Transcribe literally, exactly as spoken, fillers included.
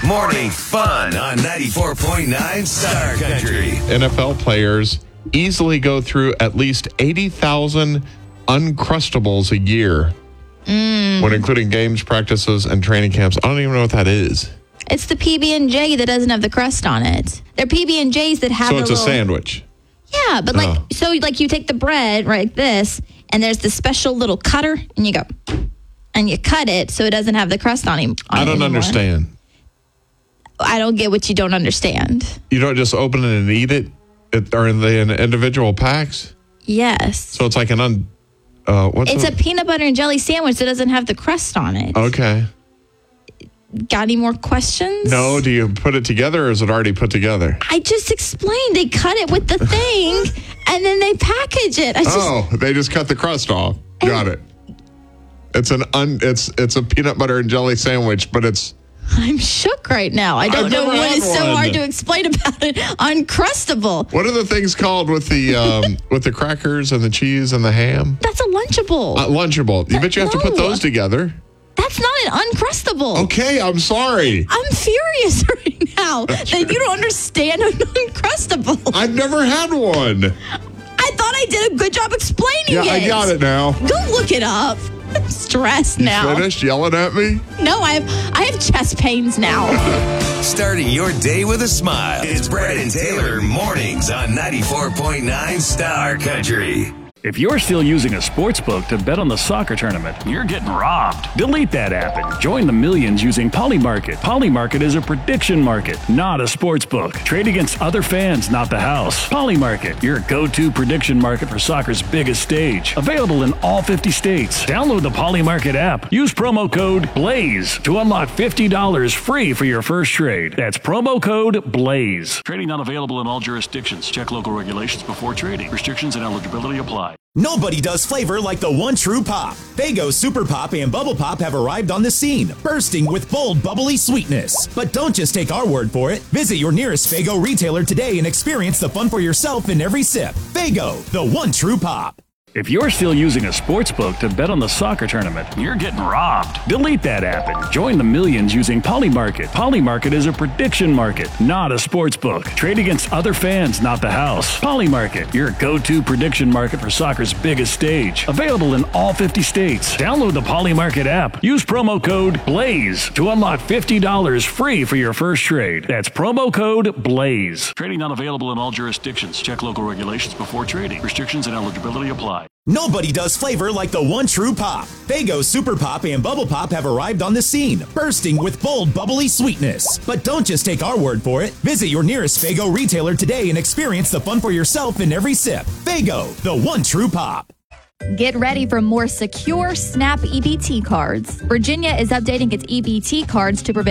Morning fun on ninety-four point nine Star Country. N F L players easily go through at least eighty thousand Uncrustables a year, mm. when including games, practices, and training camps. I don't even know what that is. It's the P B and J that doesn't have the crust on it. They're P B and J's that have So it's a a little... sandwich. Yeah, but like, Oh. so like you take the bread right like this, and there's the special little cutter, and you go, and you cut it so it doesn't have the crust on, him, on I it don't anymore. understand. I don't get what you don't understand. You don't just open it and eat it? It are they in individual packs? Yes. So it's like an un... Uh, what's It's it? a peanut butter and jelly sandwich that doesn't have the crust on it. Okay. Got any more questions? No, do you put it together or is it already put together? I just explained. They cut it with the thing, and then they package it. I just, Oh, they just cut the crust off. Got it. It's an un, it's it's a peanut butter and jelly sandwich, but it's... I'm shook right now. I don't I've know never what had is so one. hard to explain about it. Uncrustable. What are the things called with the um, with the crackers and the cheese and the ham? That's a Lunchable. Uh, Lunchable. You bet you have to put No. those together. That's not an Uncrustable. Okay, I'm sorry. I'm furious right now that you don't understand an Uncrustable. I've never had one. I thought I did a good job explaining Yeah, it. I got it now. Go look it up. I'm stressed You now. finished yelling at me? No, I have I have chest pains now. Starting your day with a smile. It's Brad and Taylor mornings on ninety-four point nine Star Country. If you're still using a sports book to bet on the soccer tournament, you're getting robbed. Delete that app and join the millions using Polymarket. Polymarket is a prediction market, not a sports book. Trade against other fans, not the house. Polymarket, your go-to prediction market for soccer's biggest stage. Available in all fifty states. Download the Polymarket app. Use promo code BLAZE to unlock fifty dollars free for your first trade. That's promo code BLAZE. Trading not available in all jurisdictions. Check local regulations before trading. Restrictions and eligibility apply. Nobody does flavor like the one true pop. Faygo Super Pop and Bubble Pop have arrived on the scene, bursting with bold, bubbly sweetness. But don't just take our word for it. Visit your nearest Faygo retailer today and experience the fun for yourself in every sip. Faygo, the one true pop. If you're still using a sports book to bet on the soccer tournament, you're getting robbed. Delete that app and join the millions using Polymarket. Polymarket is a prediction market, not a sports book. Trade against other fans, not the house. Polymarket, your go-to prediction market for soccer's biggest stage. Available in all fifty states. Download the Polymarket app. Use promo code BLAZE to unlock fifty dollars free for your first trade. That's promo code BLAZE. Trading not available in all jurisdictions. Check local regulations before trading. Restrictions and eligibility apply. Nobody does flavor like the one true pop. Faygo Super Pop and Bubble Pop have arrived on the scene, bursting with bold, bubbly sweetness. But don't just take our word for it. Visit your nearest Faygo retailer today and experience the fun for yourself in every sip. Faygo, the one true pop. Get ready for more secure Snap E B T cards. Virginia is updating its E B T cards to prevent